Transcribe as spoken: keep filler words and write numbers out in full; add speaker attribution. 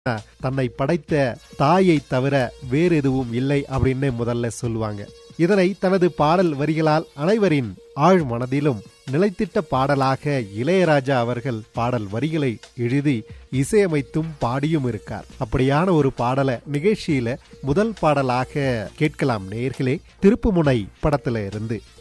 Speaker 1: தன்னை படைத்த தாயை தவிர வேறு எதுவும் இல்லை அப்படின்னு முதல்ல சொல்லுவாங்க. இதனை தனது பாடல் வரிகளால் அனைவரின் ஆழ் மனதிலும் நிலைத்திட்ட பாடலாக இளையராஜா அவர்கள் பாடல் வரிகளை எழுதி இசையமைத்தும் பாடியும் இருக்கார். அப்படியான ஒரு பாடலை நிகழ்ச்சியில முதல் பாடலாக கேட்கலாம் நேயர்களே. திருப்புமுனை படத்துல இருந்து